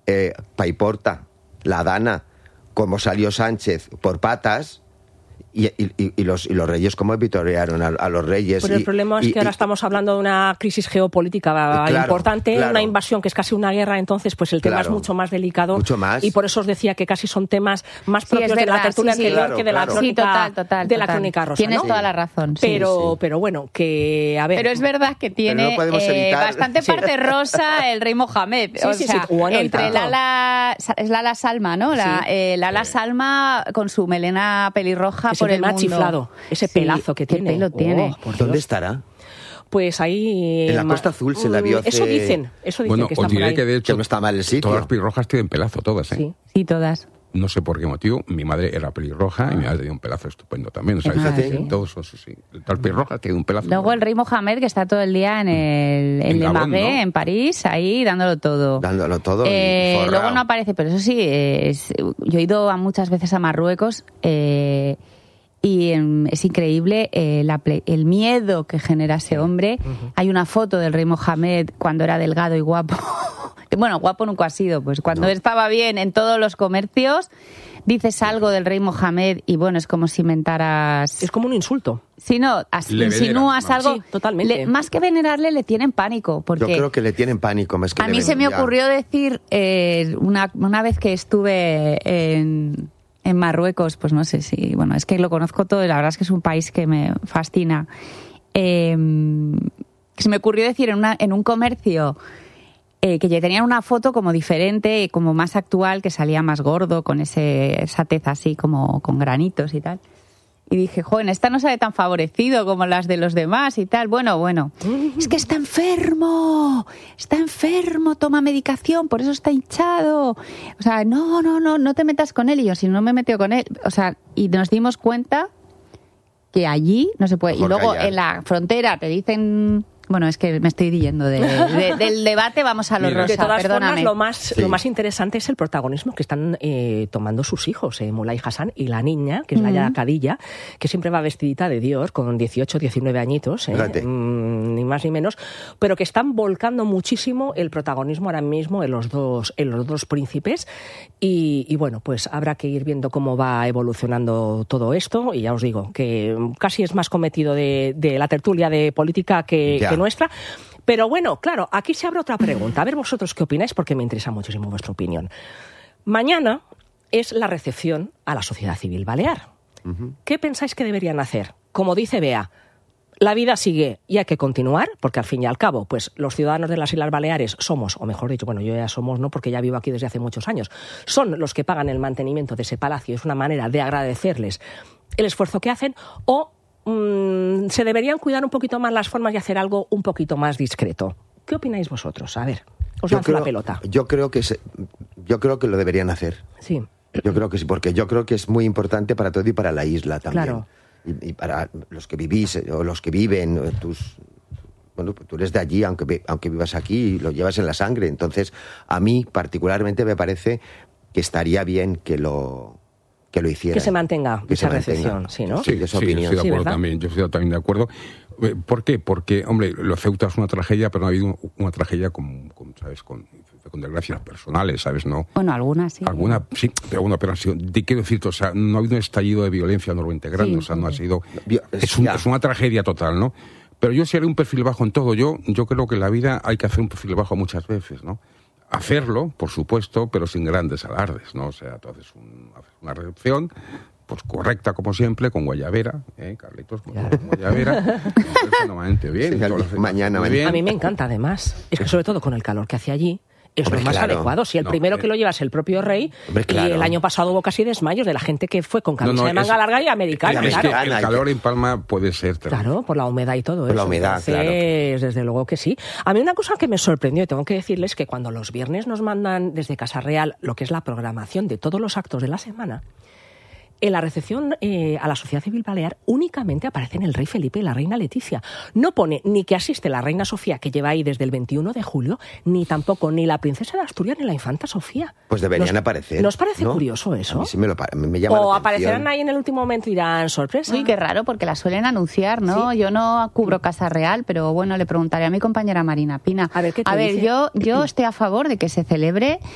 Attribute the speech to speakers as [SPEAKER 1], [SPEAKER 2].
[SPEAKER 1] Paiporta, la Dana, cómo salió Sánchez por patas... Y los reyes cómo vitorearon a los reyes.
[SPEAKER 2] Pero el problema es que ahora estamos hablando de una crisis geopolítica importante, una invasión que es casi una guerra, entonces pues el tema es mucho más delicado.
[SPEAKER 1] Mucho más.
[SPEAKER 2] Y por eso os decía que casi son temas más propios de la tertulia anterior que de la crónica, la crónica rosa.
[SPEAKER 3] Tienes toda la razón.
[SPEAKER 2] Pero bueno, que a ver.
[SPEAKER 3] Pero es verdad que tiene bastante parte rosa el rey Mohamed. Bueno, entre Lala Salma, ¿no? Lala Salma con su melena pelirroja por el mundo.
[SPEAKER 2] Chiflado, ese pelazo que tiene.
[SPEAKER 3] Pelo tiene.
[SPEAKER 1] ¿Dónde estará?
[SPEAKER 2] Pues ahí...
[SPEAKER 1] En la Costa Azul se la vio hace...
[SPEAKER 2] Eso dicen
[SPEAKER 4] bueno,
[SPEAKER 2] que está
[SPEAKER 4] os diré
[SPEAKER 2] por ahí.
[SPEAKER 4] que de hecho
[SPEAKER 1] no está mal el sitio.
[SPEAKER 4] Todas las pelirrojas tienen pelazo, todas, ¿eh?
[SPEAKER 3] Sí, todas.
[SPEAKER 4] No sé por qué motivo. Mi madre era pelirroja y mi madre tenía un pelazo estupendo también. O sea,
[SPEAKER 1] fíjate.
[SPEAKER 4] todos son sí. Las pelirrojas tienen un pelazo.
[SPEAKER 3] Luego el rey Mohamed, que está todo el día en Le Marais, ¿no? En París, ahí dándolo todo. Luego no aparece, pero eso sí, yo he ido muchas veces a Marruecos y es increíble el miedo que genera ese hombre. Hay una foto del rey Mohamed cuando era delgado y guapo. Bueno, guapo nunca ha sido, pues cuando estaba bien en todos los comercios, dices algo del rey Mohamed y bueno, es como si inventaras...
[SPEAKER 2] Es como un insulto.
[SPEAKER 3] Sí, no, insinúas algo...
[SPEAKER 2] Sí, totalmente.
[SPEAKER 3] Más que venerarle, le tienen pánico. Porque
[SPEAKER 1] yo creo que le tienen pánico más que
[SPEAKER 3] a mí se me ocurrió decir, una vez que estuve en Marruecos, pues no sé si... Bueno, es que lo conozco todo y la verdad es que es un país que me fascina. Que se me ocurrió decir en un comercio... que ya tenían una foto como diferente, como más actual, que salía más gordo, con esa tez así como con granitos y tal. Y dije, joven, esta no sale tan favorecido como las de los demás y tal. Bueno, es que está enfermo, toma medicación, por eso está hinchado. O sea, no te metas con él. Y yo, si no me he metido con él, o sea, y nos dimos cuenta que allí no se puede. Mejor y luego en la frontera te dicen... Bueno, es que me estoy yendo del debate, vamos a lo rosa,
[SPEAKER 2] de todas
[SPEAKER 3] perdóname.
[SPEAKER 2] Formas, lo más interesante es el protagonismo que están tomando sus hijos, Moulay Hassan y la niña, que es Laia Khadija, que siempre va vestidita de Dior, con 18, 19 añitos, ni más ni menos, pero que están volcando muchísimo el protagonismo ahora mismo en los dos príncipes y bueno, pues habrá que ir viendo cómo va evolucionando todo esto y ya os digo que casi es más cometido de la tertulia de política que nuestra. Pero bueno, claro, aquí se abre otra pregunta. A ver vosotros qué opináis, porque me interesa muchísimo vuestra opinión. Mañana es la recepción a la sociedad civil balear. ¿Qué pensáis que deberían hacer? Como dice Bea, la vida sigue y hay que continuar, porque al fin y al cabo, pues los ciudadanos de las Islas Baleares somos, o mejor dicho, bueno, yo ya somos, no, porque ya vivo aquí desde hace muchos años, son los que pagan el mantenimiento de ese palacio. Es una manera de agradecerles el esfuerzo que hacen, o se deberían cuidar un poquito más las formas y hacer algo un poquito más discreto. ¿Qué opináis vosotros? A ver, os lanzo la pelota.
[SPEAKER 1] Yo creo que lo deberían hacer.
[SPEAKER 2] Sí.
[SPEAKER 1] Yo creo que sí, porque yo creo que es muy importante para todo y para la isla también.
[SPEAKER 2] Claro.
[SPEAKER 1] Y para los que vivís o los que viven, bueno, tú eres de allí, aunque vivas aquí, lo llevas en la sangre. Entonces, a mí particularmente me parece que estaría bien que lo hicieran.
[SPEAKER 2] Que se mantenga esa recepción, ¿sí, no?
[SPEAKER 4] Sí,
[SPEAKER 1] estoy
[SPEAKER 4] de acuerdo también. Yo estoy también de acuerdo. ¿Por qué? Porque, hombre, lo de Ceuta es una tragedia, pero no ha habido una tragedia con desgracias personales, ¿sabes? ¿No?
[SPEAKER 3] Bueno, algunas sí.
[SPEAKER 4] Algunas sí, pero bueno, pero quiero decirte, o sea, no ha habido un estallido de violencia normointegrante, o sea, no ha sido... Es una tragedia total, ¿no? Pero yo sí haré un perfil bajo en todo. Yo creo que en la vida hay que hacer un perfil bajo muchas veces, ¿no? Hacerlo, por supuesto, pero sin grandes alardes, ¿no? O sea, tú haces una recepción, pues correcta como siempre, con guayabera, Carlitos, con guayabera, fenomenalmente bien.
[SPEAKER 1] Sí, mañana.
[SPEAKER 2] A mí me encanta, además. Es que sobre todo con el calor que hace allí, es lo más adecuado. Si el primero que lo lleva es el propio rey, y el año pasado hubo casi desmayos de la gente que fue con camisa de manga larga y americana.
[SPEAKER 4] Es que el calor en Palma puede ser terrible.
[SPEAKER 2] Claro, por la humedad y todo eso.
[SPEAKER 1] Por la humedad,
[SPEAKER 2] entonces, desde luego que sí. A mí una cosa que me sorprendió, y tengo que decirles, que cuando los viernes nos mandan desde Casa Real lo que es la programación de todos los actos de la semana, en la recepción a la sociedad civil balear únicamente aparecen el rey Felipe y la reina Leticia. No pone ni que asiste la reina Sofía, que lleva ahí desde el 21 de julio, ni tampoco ni la princesa de Asturias ni la infanta Sofía.
[SPEAKER 1] Pues deberían aparecer.
[SPEAKER 2] ¿Nos parece curioso eso?
[SPEAKER 1] A mí sí me llama la atención.
[SPEAKER 2] O aparecerán ahí en el último momento y dirán sorpresa.
[SPEAKER 3] Sí, qué raro, porque la suelen anunciar, ¿no? Sí. Yo no cubro Casa Real, pero bueno, le preguntaré a mi compañera Marina Pina.
[SPEAKER 2] A ver, ¿qué te dice?
[SPEAKER 3] Yo estoy a favor de que se celebre